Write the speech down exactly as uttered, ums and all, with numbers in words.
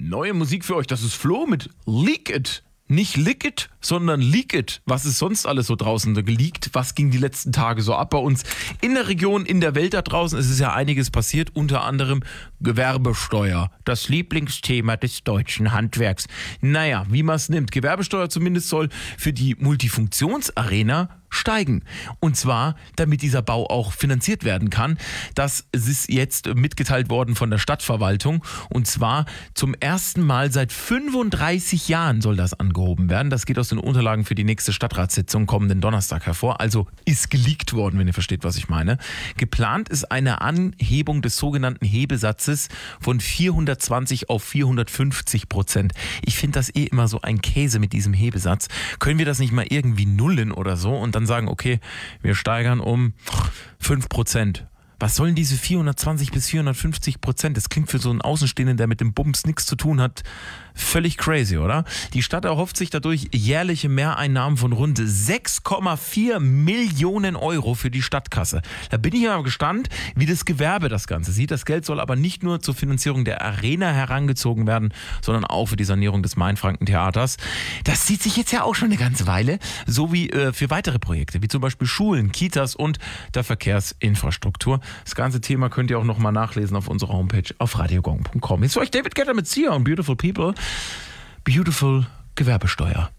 Neue Musik für euch, das ist Flo mit Leak It. Nicht Lick It, sondern Leak It. Was ist sonst alles so draußen geleakt? Was ging die letzten Tage so ab bei uns in der Region, in der Welt da draußen? Es ist ja einiges passiert, unter anderem Gewerbesteuer. Das Lieblingsthema des deutschen Handwerks. Naja, wie man es nimmt. Gewerbesteuer zumindest soll für die Multifunktionsarena steigen. Und zwar, damit dieser Bau auch finanziert werden kann. Das ist jetzt mitgeteilt worden von der Stadtverwaltung. Und zwar zum ersten Mal seit fünfunddreißig Jahren soll das angehoben werden. Das geht aus den Unterlagen für die nächste Stadtratssitzung kommenden Donnerstag hervor. Also ist geleakt worden, wenn ihr versteht, was ich meine. Geplant ist eine Anhebung des sogenannten Hebesatzes von vierhundertzwanzig auf vierhundertfünfzig Prozent. Ich finde das eh immer so ein Käse mit diesem Hebesatz. Können wir das nicht mal irgendwie nullen oder so und dann sagen, okay, wir steigern um fünf Prozent. Was sollen diese vierhundertzwanzig bis vierhundertfünfzig Prozent? Das klingt für so einen Außenstehenden, der mit dem Bums nichts zu tun hat, völlig crazy, oder? Die Stadt erhofft sich dadurch jährliche Mehreinnahmen von rund sechs Komma vier Millionen Euro für die Stadtkasse. Da bin ich ja gespannt, wie das Gewerbe das Ganze sieht. Das Geld soll aber nicht nur zur Finanzierung der Arena herangezogen werden, sondern auch für die Sanierung des Mainfranken-Theaters. Das zieht sich jetzt ja auch schon eine ganze Weile, so wie äh, für weitere Projekte, wie zum Beispiel Schulen, Kitas und der Verkehrsinfrastruktur. Das ganze Thema könnt ihr auch nochmal nachlesen auf unserer Homepage auf radiogong punkt com. Jetzt für euch David Guetta mit Sia und Beautiful People. Beautiful Gewerbesteuer.